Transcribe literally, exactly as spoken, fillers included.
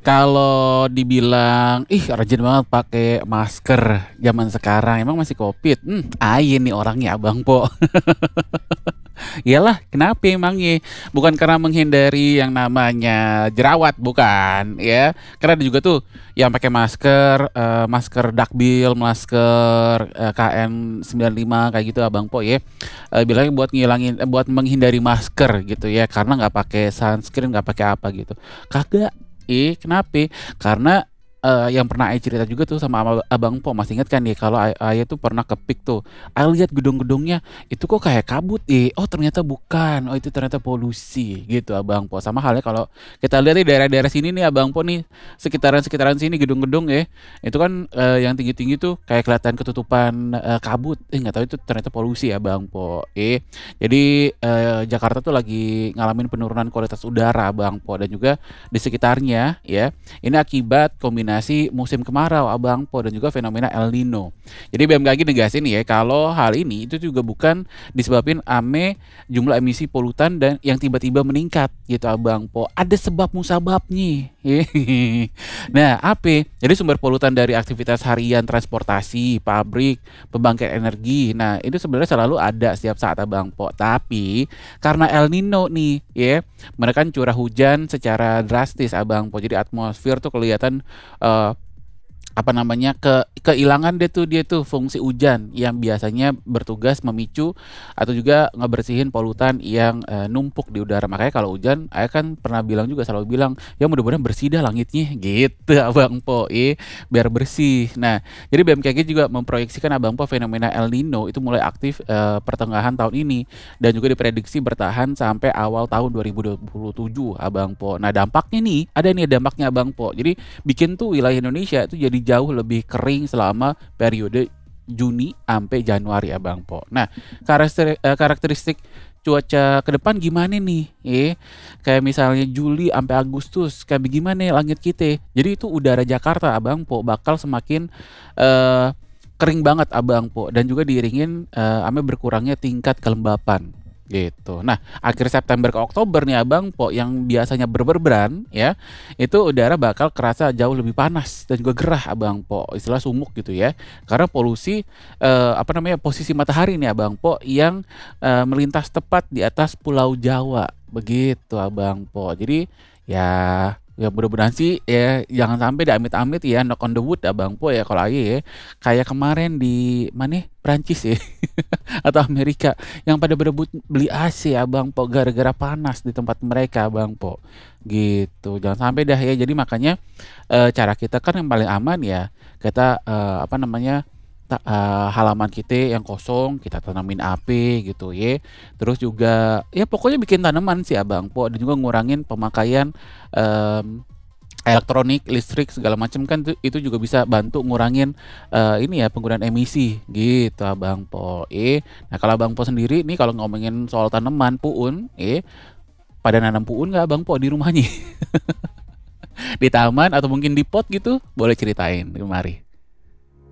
Kalau dibilang, ih rajin banget pakai masker zaman sekarang, emang masih Covid? Mmm, aye nih orangnya Abang Po. Iyalah, kenapa emangnya? Bukan karena menghindari yang namanya jerawat, bukan, ya. Karena ada juga tuh yang pakai masker, eee, masker dakbil, masker, eee, K N sembilan lima kayak gitu Abang Po ya, eee, bilangnya buat ngilangin eee, buat menghindari masker gitu ya, karena nggak pakai sunscreen, nggak pakai apa gitu. Kagak, ih kenape? Karena, eee, yang pernah aye cerita juga tuh sama ama Abang Po, masih inget kan nih kalau ay aye tuh pernah ke Peak tuh, aye lihat gedung-gedungnya, itu kok kayak kabut, eh, oh ternyata bukan, oh itu ternyata polusi, gitu Abang Po. Sama halnya kalau kita lihat nih daerah-daerah sini nih Abang Po nih, sekitaran-sekitaran sini gedung-gedung ya, itu kan, eee, yang tinggi-tinggi tuh kayak kelihatan ketutupan, eee, kabut, eh, nggak tahu itu ternyata polusi Abang Po, eh. Jadi, eee, Jakarta tuh lagi ngalamin penurunan kualitas udara Abang Po, dan juga di sekitarnya ya, ini akibat kombinasi musim kemarau Abang Po, dan juga fenomena El Nino. Jadi B M K G negasin ya kalau hal ini itu juga bukan disebabin ame jumlah emisi polutan dan yang tiba-tiba meningkat gitu Abang Po, ada sebab musababnya. Nah, ape? Jadi sumber polutan dari aktivitas harian transportasi, pabrik, pembangkit energi. Nah, itu sebenarnya selalu ada setiap saat Abang Po, tapi karena El Nino nih ya, mereka kan curah hujan secara drastis Abang Po. Jadi atmosfer tuh kelihatan, eee, apa namanya, ke kehilangan deh tuh dia tuh fungsi hujan yang biasanya bertugas memicu atau juga ngebersihin polutan yang, eee, numpuk di udara. Makanya kalau hujan, aye kan pernah bilang juga, selalu bilang, "Ya mudah-mudahan bersih dah langitnya," gitu Abang Po, eh, biar bersih. Nah, jadi B M K G juga memproyeksikan Abang Po fenomena El Nino itu mulai aktif, eee, pertengahan tahun ini dan juga diprediksi bertahan sampai awal tahun dua ribu dua puluh tujuh Abang Po. Nah, dampaknya nih, ada nih dampaknya Abang Po. Jadi bikin tuh wilayah Indonesia itu jadi jauh lebih kering selama periode Juni ampe Januari Abang Po. Nah, karesteri eee, karakteristik cuaca ke depan gimana nih, eh, kayak misalnya Juli ampe Agustus, kayak bagaimana langit kita. Jadi itu udara Jakarta Abang Po bakal semakin, eee, kering banget Abang Po, dan juga diiringin, eee, ame berkurangnya tingkat kelembapan, gitu. Nah, akhir September ke Oktober nih Abang Po, yang biasanya berberberan ya, itu udara bakal kerasa jauh lebih panas dan juga gerah Abang Po, istilah sumuk gitu ya. Karena polusi, eee, apa namanya, posisi matahari nih Abang Po yang, eee, melintas tepat di atas Pulau Jawa, begitu Abang Po. Jadi ya ya mudah-mudahan sih ya jangan sampai deh amit-amit ya, knock on the wood Abang Po ya kalau aye ya, kayak kemarin di maneh, Prancis ya atau Amerika yang pada berebut beli A C Abang Po gara-gara panas di tempat mereka Abang Po, gitu. Jangan sampai dah ya, jadi makanya, eee, cara kita kan yang paling aman ya kita, eee, apa namanya, ta eee, halaman kite yang kosong kita tanamin ape gitu ye, terus juga ya pokoknya bikin tanaman sih Abang Po, dan juga ngurangin pemakaian, mmm, elektronik, listrik segala macam kan tu itu juga bisa bantu ngurangin, eee, ini ya penggunaan emisi, gitu Abang Po, eh. Nah, kalau Abang Po sendiri nih kalau ngomongin soal tanaman, puun, eh, pada nanam puun nggak Abang Po di rumahnya? Di taman atau mungkin di pot gitu? Boleh ceritain, mari.